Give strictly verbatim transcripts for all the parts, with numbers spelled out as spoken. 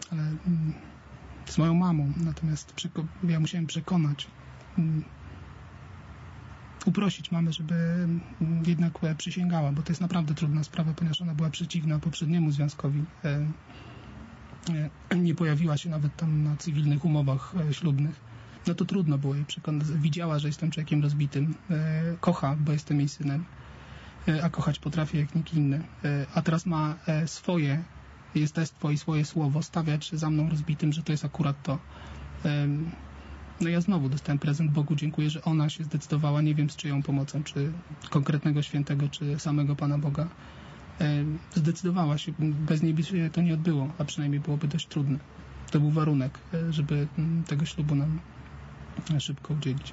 z moją mamą, natomiast ja musiałem przekonać, uprosić mamę, żeby jednak przysięgała, bo to jest naprawdę trudna sprawa, ponieważ ona była przeciwna poprzedniemu związkowi. Nie pojawiła się nawet tam na cywilnych umowach ślubnych. No to trudno było jej przekonać. Widziała, że jestem człowiekiem rozbitym. Kocha, bo jestem jej synem. A kochać potrafię jak nikt inny. A teraz ma swoje jestestwo i swoje słowo stawiać za mną rozbitym, że to jest akurat to. No ja znowu dostałem prezent. Bogu dziękuję, że ona się zdecydowała, nie wiem z czyją pomocą, czy konkretnego świętego, czy samego Pana Boga. Zdecydowała się. Bez niej by się to nie odbyło, a przynajmniej byłoby dość trudne. To był warunek, żeby tego ślubu nam szybko udzielić.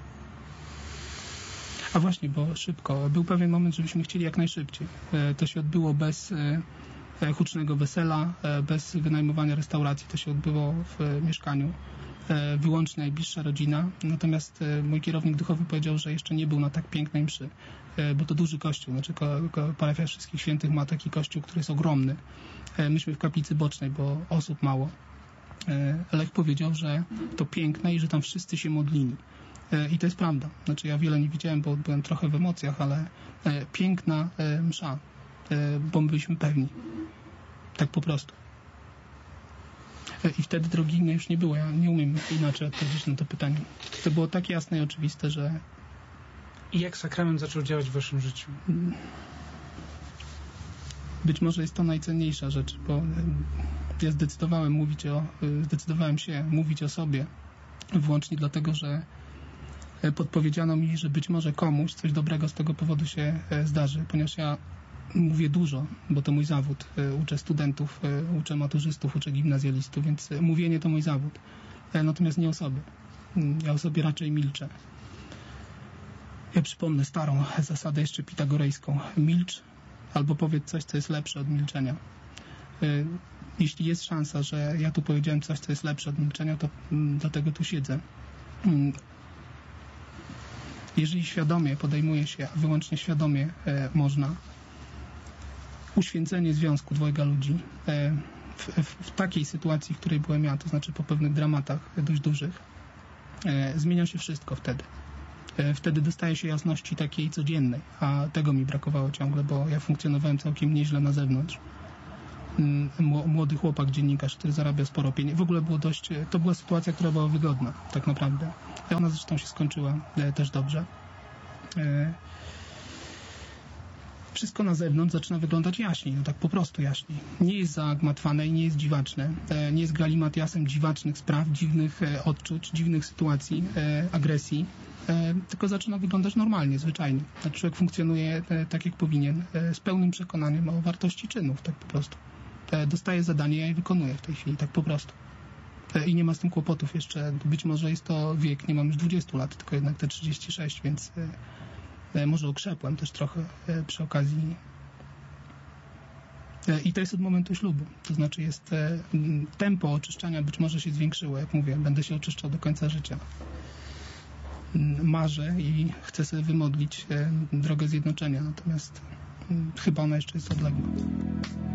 A właśnie, bo szybko. Był pewien moment, żebyśmy chcieli jak najszybciej. To się odbyło bez hucznego wesela, bez wynajmowania restauracji. To się odbyło w mieszkaniu. Wyłącznie najbliższa rodzina. Natomiast mój kierownik duchowy powiedział, że jeszcze nie był na tak pięknej mszy, bo to duży kościół. Znaczy parafia Wszystkich Świętych ma taki kościół, który jest ogromny. Myśmy w kaplicy bocznej, bo osób mało. Lech powiedział, że to piękne i że tam wszyscy się modlili. I to jest prawda. Znaczy ja wiele nie widziałem, bo byłem trochę w emocjach, ale piękna msza, bo my byliśmy pewni. Tak po prostu. I wtedy drogi innej już nie było. Ja nie umiem inaczej odpowiedzieć na to pytanie. To było tak jasne i oczywiste, że... I jak sakrament zaczął działać w waszym życiu? Być może jest to najcenniejsza rzecz, bo ja zdecydowałem mówić o, zdecydowałem się mówić o sobie wyłącznie dlatego, że podpowiedziano mi, że być może komuś coś dobrego z tego powodu się zdarzy, ponieważ ja mówię dużo, bo to mój zawód. Uczę studentów, uczę maturzystów, uczę gimnazjalistów, więc mówienie to mój zawód. Natomiast nie o sobie. Ja o sobie raczej milczę. Ja przypomnę starą zasadę jeszcze pitagorejską. Milcz albo powiedz coś, co jest lepsze od milczenia. Jeśli jest szansa, że ja tu powiedziałem coś, co jest lepsze od milczenia, to dlatego tu siedzę. Jeżeli świadomie podejmuje się, a wyłącznie świadomie można, uświęcenie związku dwojga ludzi w, w, w takiej sytuacji, w której byłem ja, to znaczy po pewnych dramatach dość dużych, zmienia się wszystko wtedy. Wtedy dostaje się jasności takiej codziennej, a tego mi brakowało ciągle, bo ja funkcjonowałem całkiem nieźle na zewnątrz. Młody chłopak, dziennikarz, który zarabia sporo pieniędzy. W ogóle było dość, to była sytuacja, która była wygodna, tak naprawdę. Ona zresztą się skończyła też dobrze. Wszystko na zewnątrz zaczyna wyglądać jaśniej, no tak po prostu jaśniej. Nie jest zagmatwane i nie jest dziwaczne. Nie jest galimatiasem dziwacznych spraw, dziwnych odczuć, dziwnych sytuacji, agresji, tylko zaczyna wyglądać normalnie, zwyczajnie. Znaczy człowiek funkcjonuje tak, jak powinien, z pełnym przekonaniem o wartości czynów, tak po prostu. Dostaje zadanie, ja je wykonuję w tej chwili, tak po prostu. I nie ma z tym kłopotów jeszcze. Być może jest to wiek, nie mam już dwudziestu lat, tylko jednak te trzydzieści sześć, więc może okrzepłem też trochę przy okazji. I to jest od momentu ślubu. To znaczy jest tempo oczyszczania być może się zwiększyło, jak mówię, będę się oczyszczał do końca życia. Marzę i chcę sobie wymodlić drogę zjednoczenia, natomiast chyba ona jeszcze jest odległa.